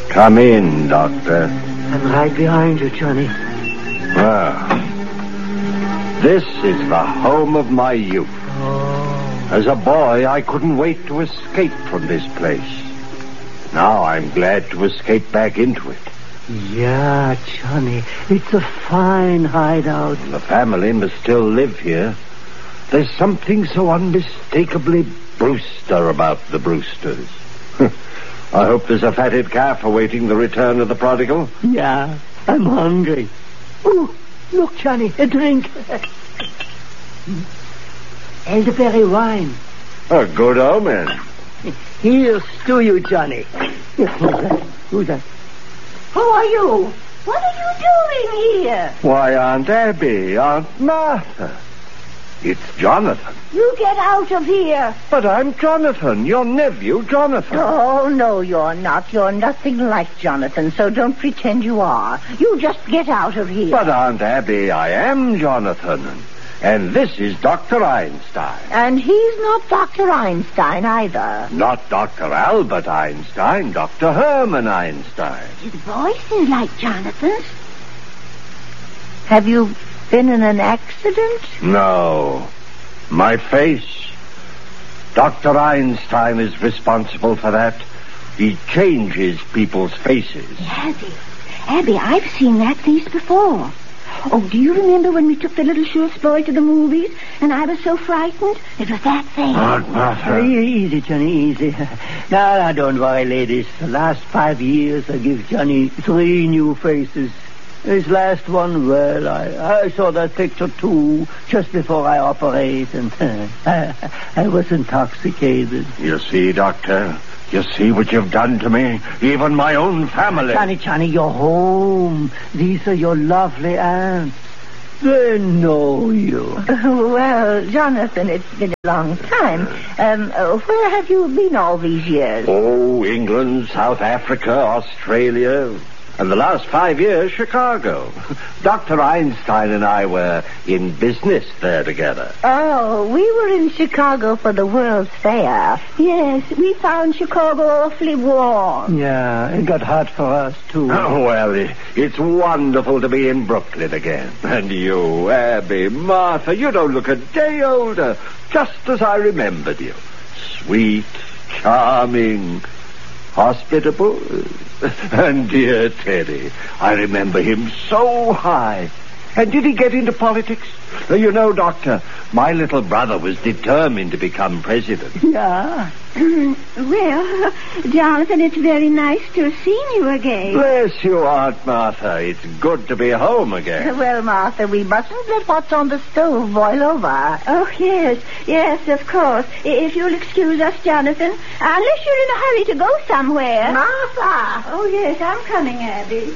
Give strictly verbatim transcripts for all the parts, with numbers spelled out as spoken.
Come in, Doctor. I'm right behind you, Johnny. Well, this is the home of my youth. Oh. As a boy, I couldn't wait to escape from this place. Now I'm glad to escape back into it. Yeah, Johnny, it's a fine hideout. The family must still live here. There's something so unmistakably Brewster about the Brewsters. I hope there's a fatted calf awaiting the return of the prodigal. Yeah, I'm hungry. Oh, look, Johnny, a drink. Elderberry wine. A good omen. Here's to you, Johnny. Who's that? Who's that? Who are you? What are you doing here? Why, Aunt Abby, Aunt Martha. It's Jonathan. You get out of here. But I'm Jonathan, your nephew, Jonathan. Oh, no, you're not. You're nothing like Jonathan, so don't pretend you are. You just get out of here. But, Aunt Abby, I am Jonathan. And this is Doctor Einstein. And he's not Doctor Einstein either. Not Doctor Albert Einstein, Doctor Herman Einstein. His voice is like Jonathan's. Have you been in an accident? No. My face. Doctor Einstein is responsible for that. He changes people's faces. Abby, Abby, I've seen that face before. Oh, do you remember when we took the little Schultz boy to the movies and I was so frightened? It was that face. Aunt Martha. Easy, Johnny, easy. Now, now, don't worry, ladies. The last five years I give Johnny three new faces. This last one, well, I, I saw that picture too, just before I operate, and I, I was intoxicated. You see, Doctor? You see what you've done to me? Even my own family. Johnny, Johnny, you're home. These are your lovely aunts. They know you. Uh, well, Jonathan, it's been a long time. Um, uh, where have you been all these years? Oh, England, South Africa, Australia... And the last five years, Chicago. Doctor Einstein and I were in business there together. Oh, we were in Chicago for the World's Fair. Yes, we found Chicago awfully warm. Yeah, it got hot for us, too. Oh, well, it, it's wonderful to be in Brooklyn again. And you, Abby, Martha, you don't look a day older. Just as I remembered you. Sweet, charming, hospitable. And dear Teddy, I remember him so high. And did he get into politics? Uh, you know, Doctor, my little brother was determined to become president. Yeah. Well, Jonathan, it's very nice to have seen you again. Bless you, Aunt Martha. It's good to be home again. Well, Martha, we mustn't let what's on the stove boil over. Oh, yes. Yes, of course. If you'll excuse us, Jonathan. Unless you're in a hurry to go somewhere. Martha! Oh, yes, I'm coming, Abby.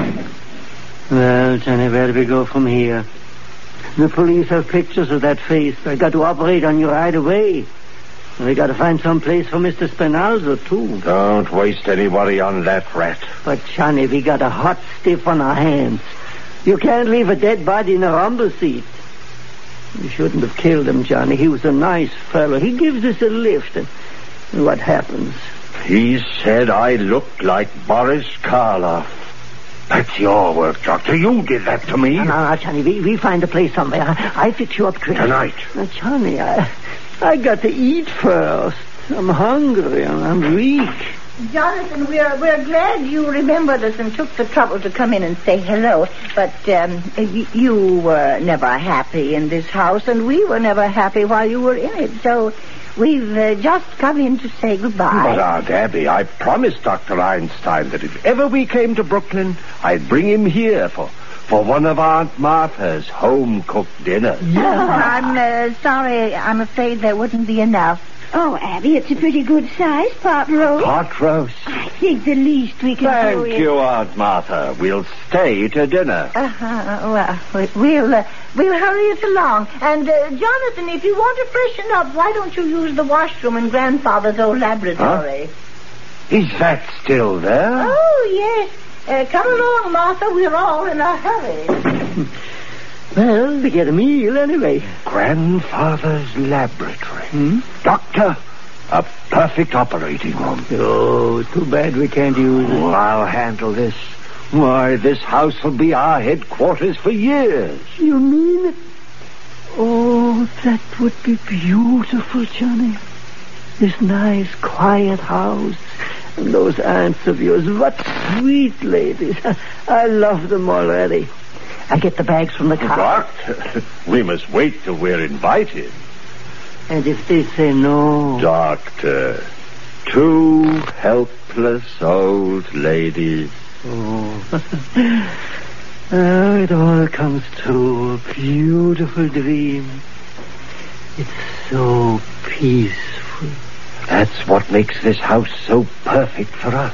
Well, Johnny, where do we go from here? The police have pictures of that face. I got to operate on you right away. We got to find some place for Mister Spinalzo, too. Don't waste any worry on that rat. But, Johnny, we got a hot stiff on our hands. You can't leave a dead body in a rumble seat. We shouldn't have killed him, Johnny. He was a nice fellow. He gives us a lift. And what happens? He said I looked like Boris Karloff. That's your work, Doctor. You did that to me. No, no, no, Johnny, we, we find a place somewhere. I, I fix you up quick. Tonight. Now, Johnny, I, I got to eat first. I'm hungry and I'm weak. Jonathan, we're we're glad you remembered us and took the trouble to come in and say hello. But um, y- you were never happy in this house, and we were never happy while you were in it. So we've uh, just come in to say goodbye. But, Aunt Abby, I promised Doctor Einstein that if ever we came to Brooklyn, I'd bring him here for... for one of Aunt Martha's home-cooked dinners. Yeah. Oh, I'm uh, sorry. I'm afraid there wouldn't be enough. Oh, Abby, it's a pretty good size pot roast. Pot roast? I think the least we can do is... Thank you, Aunt Martha. We'll stay to dinner. Uh-huh. Well, we- we'll, uh, we'll hurry it along. And, uh, Jonathan, if you want to freshen up, why don't you use the washroom in Grandfather's old laboratory? Huh? Is that still there? Oh, yes. Uh, come along, Martha. We're all in a hurry. Well, we get a meal anyway. Grandfather's laboratory. Hmm? Doctor, A perfect operating room. Oh, too bad we can't use it. Oh, I'll handle this. Why, this house will be our headquarters for years. You mean? Oh, that would be beautiful, Johnny. This nice, quiet house. And those aunts of yours, what sweet ladies. I love them already. I get the bags from the car. Doctor, we must wait till we're invited. And if they say no... Doctor, two helpless old ladies. Oh. Oh, it all comes true. A beautiful dream. It's so peaceful. That's what makes this house so perfect for us.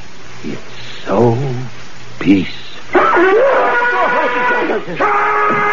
It's so peaceful.